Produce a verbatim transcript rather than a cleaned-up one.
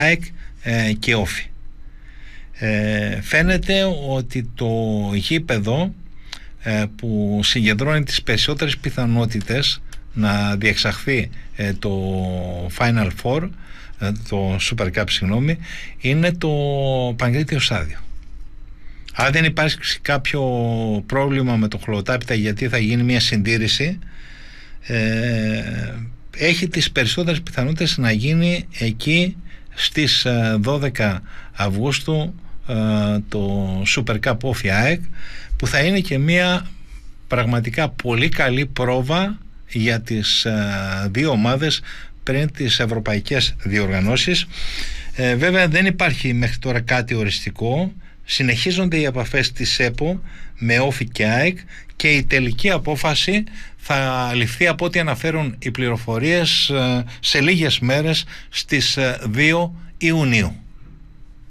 ΑΕΚ ε, και Όφη. Ε, φαίνεται ότι το γήπεδο ε, που συγκεντρώνει τις περισσότερες πιθανότητες να διεξαχθεί ε, το Final Four, ε, το Super Cup συγγνώμη, είναι το Παγκρίτιο Στάδιο. Αν δεν υπάρχει κάποιο πρόβλημα με το χλωτάπητα, γιατί θα γίνει μια συντήρηση, ε, έχει τις περισσότερες πιθανότητες να γίνει εκεί στις δώδεκα Αυγούστου ε, το Super Cup Όφη ΑΕΚ, που θα είναι και μια πραγματικά πολύ καλή πρόβα για τις ε, δύο ομάδες πριν τις ευρωπαϊκές διοργανώσεις. Ε, βέβαια δεν υπάρχει μέχρι τώρα κάτι οριστικό. Συνεχίζονται οι επαφές της ΕΠΟ με Όφη και ΑΕΚ και η τελική απόφαση θα ληφθεί, από ό,τι αναφέρουν οι πληροφορίες, σε λίγες μέρες, στις δύο Ιουνίου.